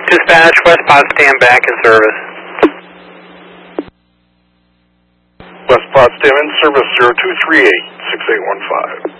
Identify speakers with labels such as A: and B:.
A: Dispatch, West Potsdam back in service.
B: West Potsdam in service 0238-6815.